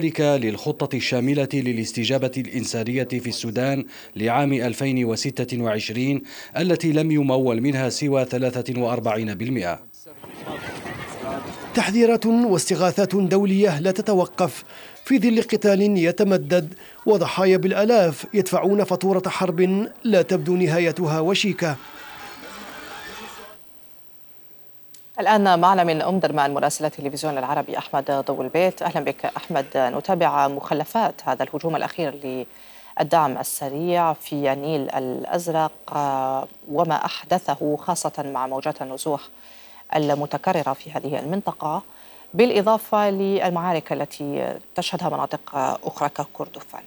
وذلك للخطة الشاملة للاستجابة الإنسانية في السودان لعام 2026 التي لم يمول منها سوى 43%. تحذيرات واستغاثات دولية لا تتوقف في ظل قتال يتمدد وضحايا بالآلاف يدفعون فاتورة حرب لا تبدو نهايتها وشيكة. الآن معنا من أم درمان مراسل التلفزيون العربي أحمد ضو البيت. أهلا بك أحمد. نتابع مخلفات هذا الهجوم الأخير للدعم السريع في النيل الأزرق وما أحدثه خاصة مع موجات النزوح المتكررة في هذه المنطقة، بالإضافة للمعارك التي تشهدها مناطق أخرى ككردفان.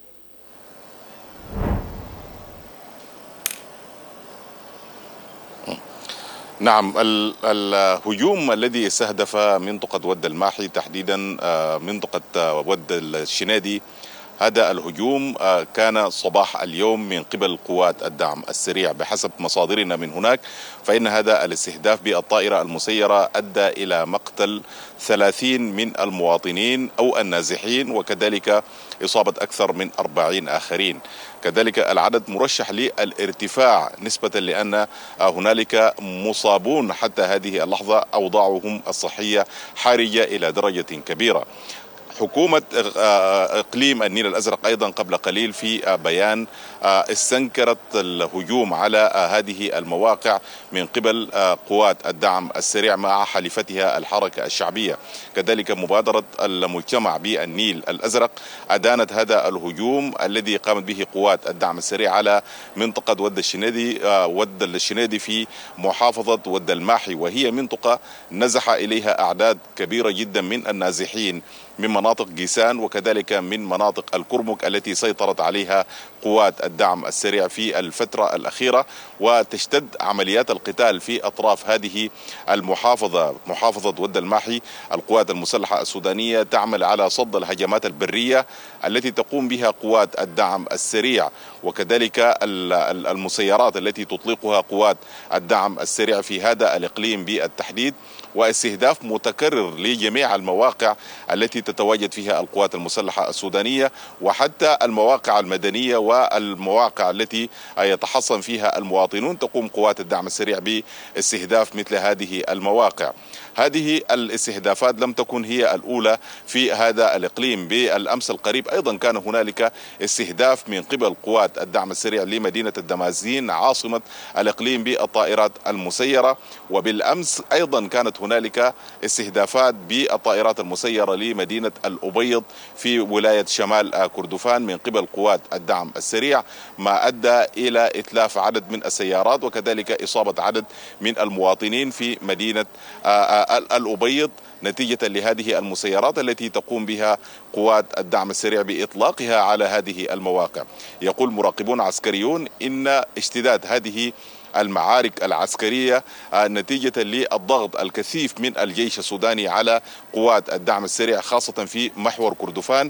نعم، الهجوم الذي استهدف منطقة ود الماحي تحديدا منطقة ود الشنادي، هذا الهجوم كان صباح اليوم من قبل قوات الدعم السريع. بحسب مصادرنا من هناك فإن هذا الاستهداف بالطائرة المسيرة أدى إلى مقتل 30 من المواطنين أو النازحين، وكذلك إصابة أكثر من 40 آخرين. كذلك العدد مرشح للارتفاع نسبة لأن هنالك مصابون حتى هذه اللحظة أوضاعهم الصحية حرجة إلى درجة كبيرة. حكومة إقليم النيل الأزرق أيضا قبل قليل في بيان استنكرت الهجوم على هذه المواقع من قبل قوات الدعم السريع مع حليفتها الحركة الشعبية. كذلك مبادرة المجتمع بالنيل الأزرق أدانت هذا الهجوم الذي قامت به قوات الدعم السريع على منطقة ود الشنادي في محافظة ود الماحي، وهي منطقة نزح إليها أعداد كبيرة جدا من النازحين من مناطق جيسان وكذلك من مناطق الكرمك التي سيطرت عليها قوات الدعم السريع في الفترة الأخيرة. وتشتد عمليات القتال في أطراف هذه المحافظة، محافظة ود الماحي. القوات المسلحة السودانية تعمل على صد الهجمات البرية التي تقوم بها قوات الدعم السريع، وكذلك المسيرات التي تطلقها قوات الدعم السريع في هذا الإقليم بالتحديد، واستهداف متكرر لجميع المواقع التي تتواجد فيها القوات المسلحة السودانية، وحتى المواقع المدنية والمواقع التي يتحصن فيها المواطنون تقوم قوات الدعم السريع باستهداف مثل هذه المواقع. هذه الاستهدافات لم تكن هي الأولى في هذا الإقليم. بالأمس القريب أيضا كان هنالك استهداف من قبل قوات الدعم السريع لمدينة الدمازين عاصمة الإقليم بالطائرات المسيرة، وبالأمس أيضا كانت هنالك استهدافات بالطائرات المسيرة لمدينة الأبيض في ولاية شمال كردفان من قبل قوات الدعم السريع، ما أدى إلى إتلاف عدد من السيارات وكذلك إصابة عدد من المواطنين في مدينة الأبيض نتيجة لهذه المسيرات التي تقوم بها قوات الدعم السريع بإطلاقها على هذه المواقع. يقول مراقبون عسكريون إن اشتداد هذه المعارك العسكرية نتيجة للضغط الكثيف من الجيش السوداني على قوات الدعم السريع خاصة في محور كردفان.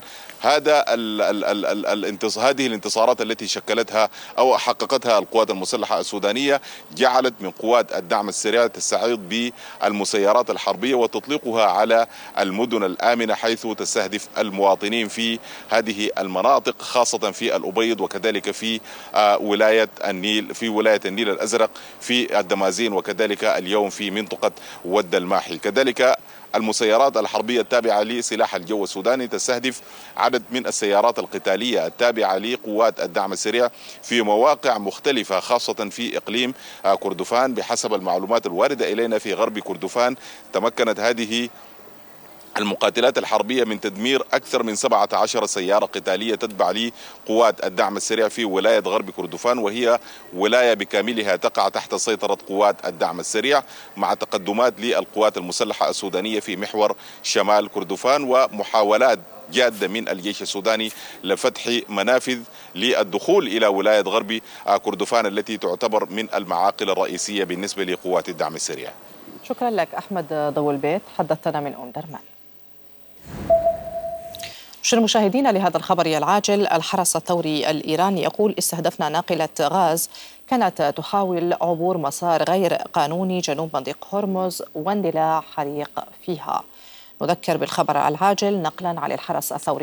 هذه الانتصارات التي شكلتها أو حققتها القوات المسلحة السودانية جعلت من قوات الدعم السريع تستعيد بالمسيرات الحربية وتطلقها على المدن الآمنة حيث تستهدف المواطنين في هذه المناطق خاصة في الأبيض وكذلك في ولاية النيل الأزرق في الدمازين وكذلك اليوم في منطقة ود الماحي. كذلك المسيرات الحربية التابعة لسلاح الجو السوداني تستهدف عدد من السيارات القتالية التابعة لقوات الدعم السريع في مواقع مختلفة خاصة في إقليم كردفان. بحسب المعلومات الواردة إلينا في غرب كردفان تمكنت هذه المقاتلات الحربية من تدمير أكثر من 17 سيارة قتالية تتبع لقوات الدعم السريع في ولاية غرب كردفان، وهي ولاية بكاملها تقع تحت سيطرة قوات الدعم السريع، مع تقدمات للقوات المسلحة السودانية في محور شمال كردفان ومحاولات جادة من الجيش السوداني لفتح منافذ للدخول إلى ولاية غرب كردفان التي تعتبر من المعاقل الرئيسية بالنسبة لقوات الدعم السريع. شكرا لك أحمد ضو البيت، حدثنا من أم درمان. نشر المشاهدين لهذا الخبر العاجل. الحرس الثوري الإيراني يقول استهدفنا ناقلة غاز كانت تحاول عبور مسار غير قانوني جنوب مضيق هرمز واندلاع حريق فيها. نذكر بالخبر العاجل نقلا عن الحرس الثوري